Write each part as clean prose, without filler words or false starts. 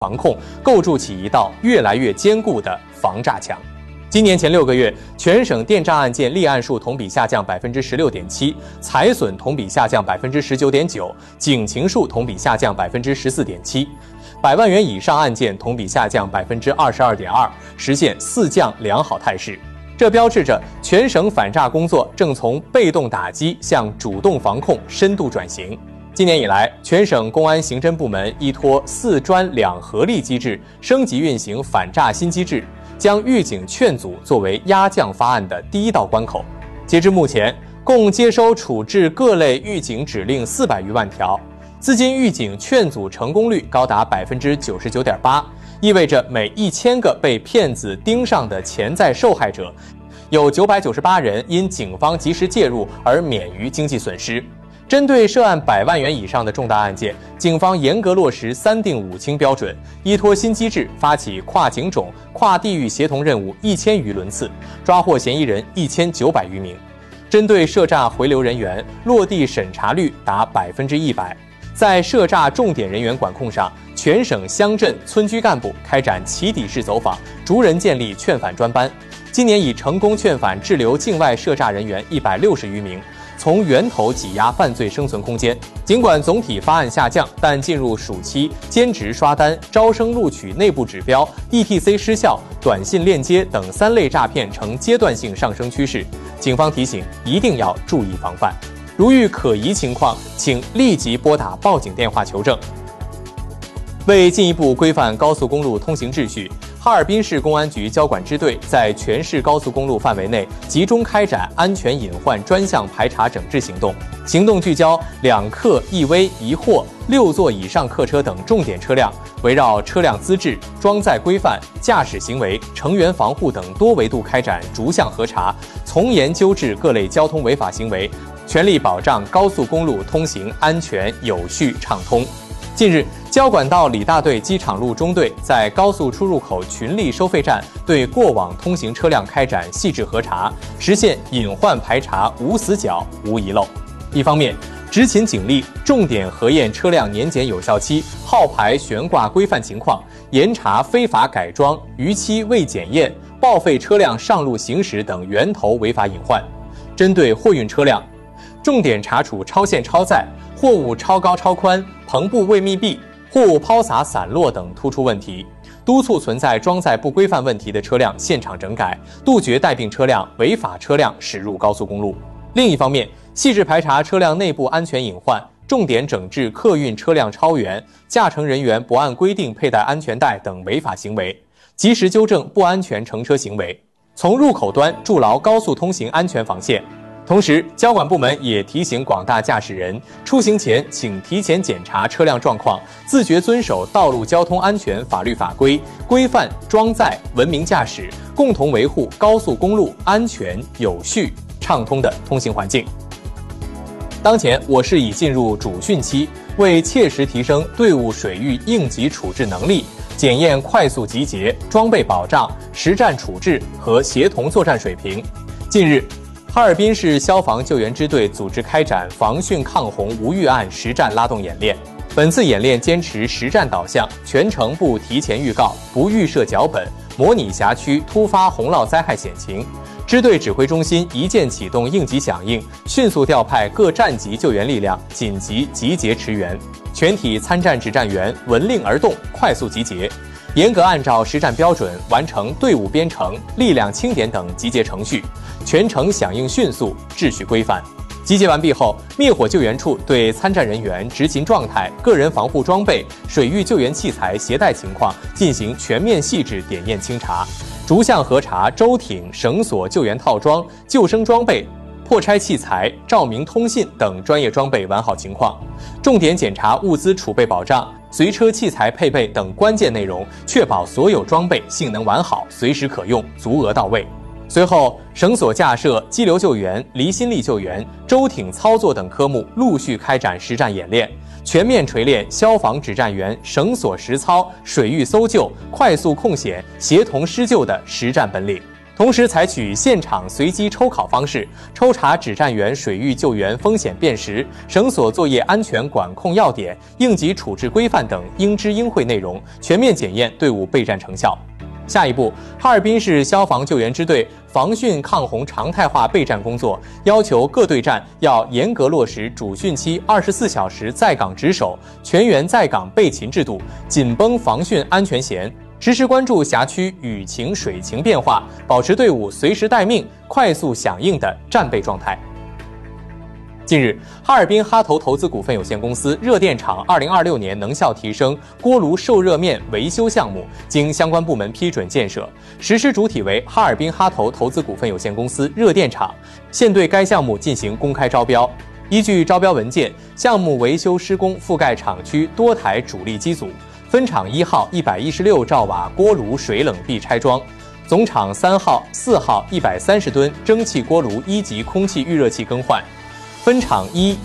防控，构筑起一道越来越坚固的防诈墙。今年前6个月，全省电诈案件立案数同比下降16.7%，财损同比下降19.9%，警情数同比下降14.7%，100万元以上案件同比下降22.2%，实现4降良好态势。这标志着全省反诈工作正从被动打击向主动防控深度转型。今年以来，全省公安刑侦部门依托4专2合力机制，升级运行反诈新机制，将预警劝阻作为压降发案的第一道关口。截至目前，共接收处置各类预警指令400余万条，资金预警劝阻成功率高达99.8%，意味着每1000个被骗子盯上的潜在受害者，有998人因警方及时介入而免于经济损失。针对涉案100万元以上的重大案件，警方严格落实3定5轻标准，依托新机制发起跨警种、跨地域协同任务1000余轮次，抓获嫌疑人1900余名。针对涉诈回流人员，落地审查率达100%。在涉诈重点人员管控上，全省乡镇村居干部开展起底式走访，逐人建立劝返专班。今年已成功劝返滞留境外涉诈人员160余名，从源头挤压犯罪生存空间。尽管总体发案下降，但进入暑期，兼职刷单、招生录取内部指标、ETC 失效、短信链接等3类诈骗呈阶段性上升趋势。警方提醒，一定要注意防范。如遇可疑情况，请立即拨打报警电话求证。为进一步规范高速公路通行秩序，哈尔滨市公安局交管支队在全市高速公路范围内集中开展安全隐患专项排查整治行动。行动聚焦2客1危1货、6座以上客车等重点车辆，围绕车辆资质、装载规范、驾驶行为、成员防护等多维度开展逐项核查，从严纠治各类交通违法行为，全力保障高速公路通行安全有序畅通。近日，交管道李大队机场路中队在高速出入口群力收费站对过往通行车辆开展细致核查，实现隐患排查无死角、无遗漏。一方面，执勤警力重点核验车辆年检有效期、号牌悬挂规范情况，严查非法改装、逾期未检验、报废车辆上路行驶等源头违法隐患。针对货运车辆，重点查处超限超载、货物超高超宽、篷布未密闭、货物抛洒散落等突出问题，督促存在装载不规范问题的车辆现场整改，杜绝带病车辆、违法车辆驶入高速公路。另一方面，细致排查车辆内部安全隐患，重点整治客运车辆超员、驾乘人员不按规定佩戴安全带等违法行为，及时纠正不安全乘车行为，从入口端筑牢高速通行安全防线。同时，交管部门也提醒广大驾驶人，出行前请提前检查车辆状况，自觉遵守道路交通安全法律法规，规范装载文明驾驶，共同维护高速公路安全有序畅通的通行环境。当前，我市已进入主训期，为切实提升队伍水域应急处置能力，检验快速集结、装备保障、实战处置和协同作战水平。近日，哈尔滨市消防救援支队组织开展防汛抗洪无预案实战拉动演练。本次演练坚持实战导向，全程不提前预告、不预设脚本，模拟辖区突发洪涝灾害险情。支队指挥中心一键启动应急响应，迅速调派各战级救援力量紧急集结驰援，全体参战指战员闻令而动，快速集结，严格按照实战标准完成队伍编程、力量清点等集结程序，全程响应迅速，秩序规范。集结完毕后，灭火救援处对参战人员执勤状态、个人防护装备、水域救援器材携带情况进行全面细致点验清查，逐项核查舟艇、绳索救援套装、救生装备、破拆器材、照明通信等专业装备完好情况，重点检查物资储备保障、随车器材配备等关键内容，确保所有装备性能完好、随时可用、足额到位。随后，绳索架设、激流救援、离心力救援、舟艇操作等科目陆续开展实战演练，全面锤炼消防指战员绳索实操、水域搜救、快速控险、协同施救的实战本领。 同时采取现场随机抽考方式，抽查指战员水域救援风险辨识、绳索作业安全管控要点、应急处置规范等应知应会内容，全面检验队伍备战成效。下一步，哈尔滨市消防救援支队防汛抗洪常态化备战工作要求各队站要严格落实主汛期24小时在岗值守、全员在岗备勤制度，紧绷防汛安全弦，实时关注辖区雨情水情变化，保持队伍随时待命、快速响应的战备状态。近日，哈尔滨哈投投资股份有限公司热电厂2026年能效提升锅炉受热面维修项目经相关部门批准建设，实施主体为哈尔滨哈投投资股份有限公司热电厂，现对该项目进行公开招标。依据招标文件，项目维修施工覆盖厂区多台主力机组，分厂1号116兆瓦锅炉水冷闭拆装，总厂3号、4号130吨蒸汽锅炉1级空气预热器更换，分厂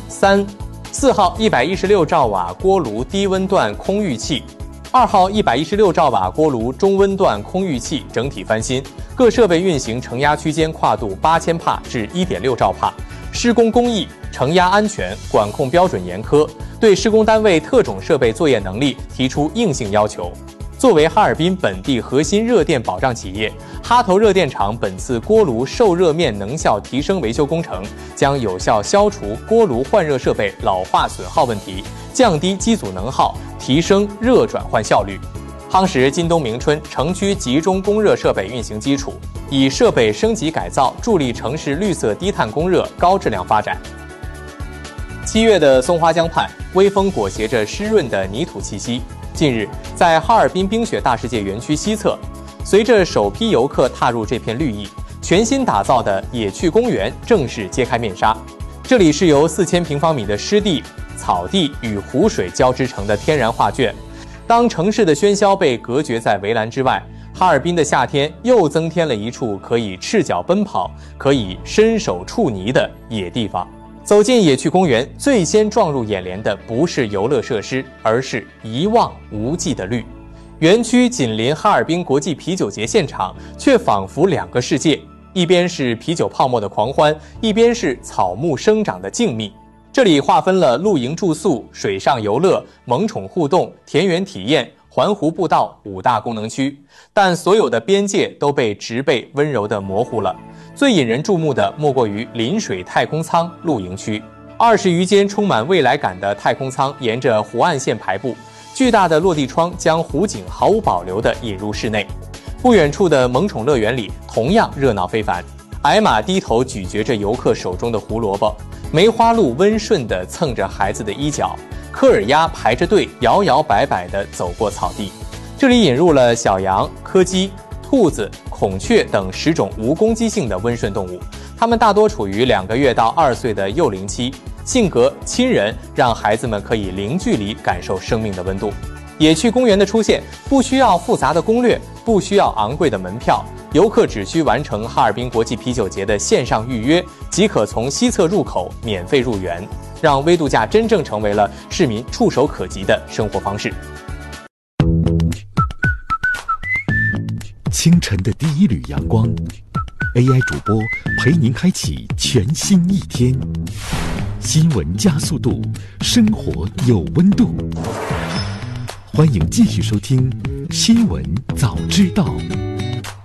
1、3、4号116兆瓦锅炉低温段空预器，2号116兆瓦锅炉中温段空预器整体翻新，各设备运行承压区间跨度8000帕至1.6兆帕，施工工艺、承压安全管控标准严苛，对施工单位特种设备作业能力提出硬性要求。作为哈尔滨本地核心热电保障企业，哈投热电厂本次锅炉受热面能效提升维修工程将有效消除锅炉换热设备老化损耗问题，降低机组能耗，提升热转换效率，夯实今冬明春城区集中供热设备运行基础，以设备升级改造助力城市绿色低碳供热高质量发展。7月的松花江畔，微风裹挟着湿润的泥土气息。近日，在哈尔滨冰雪大世界园区西侧，随着首批游客踏入这片绿意，全新打造的野趣公园正式揭开面纱。这里是由4000平方米的湿地、草地与湖水交织成的天然画卷。当城市的喧嚣被隔绝在围栏之外，哈尔滨的夏天又增添了一处可以赤脚奔跑、可以伸手触泥的野地方。走进野趣公园，最先撞入眼帘的不是游乐设施，而是一望无际的绿。园区紧邻哈尔滨国际啤酒节现场，却仿佛两个世界，一边是啤酒泡沫的狂欢，一边是草木生长的静谧。这里划分了露营住宿、水上游乐、萌宠互动、田园体验、环湖步道5大功能区，但所有的边界都被植被温柔地模糊了。最引人注目的莫过于临水太空舱露营区，20余间充满未来感的太空舱沿着湖岸线排布，巨大的落地窗将湖景毫无保留地引入室内。不远处的萌宠乐园里同样热闹非凡，矮马低头咀嚼着游客手中的胡萝卜，梅花鹿温顺地蹭着孩子的衣角，科尔鸭排着队摇摇摆摆地走过草地。这里引入了小羊、柯基、兔子、孔雀等10种无攻击性的温顺动物，它们大多处于2个月到2岁的幼龄期，性格亲人，让孩子们可以零距离感受生命的温度。野趣公园的出现不需要复杂的攻略，不需要昂贵的门票，游客只需完成哈尔滨国际啤酒节的线上预约，即可从西侧入口免费入园，让微度假真正成为了市民触手可及的生活方式。 清晨的第一缕阳光 ，AI 主播陪您开启全新一天。新闻加速度，生活有温度。欢迎继续收听《新闻早知道》。